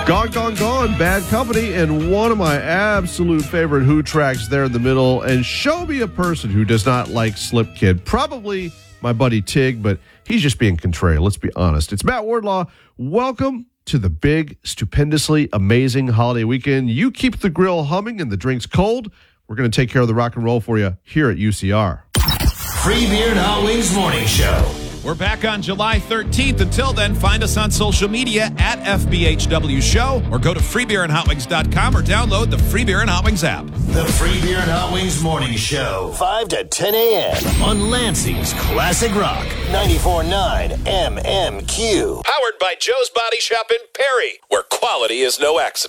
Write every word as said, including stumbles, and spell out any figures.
Gone, Gone, Gone, Bad Company, and one of my absolute favorite Who tracks there in the middle. And show me a person who does not like Slip Kid. Probably my buddy Tig, but he's just being contrary. Let's be honest. It's Matt Wardlaw. Welcome to the big, stupendously amazing holiday weekend. You keep the grill humming and the drinks cold. We're going to take care of the rock and roll for you here at U C R. Free Beer and Hot Wings Morning Show. We're back on July thirteenth. Until then, find us on social media at F B H W Show or go to free beer and hot wings dot com or download the Free Beer and Hot Wings app. The Free Beer and Hot Wings Morning Show. five to ten a.m. on Lansing's Classic Rock. ninety-four point nine M M Q. Powered by Joe's Body Shop in Perry, where quality is no accident.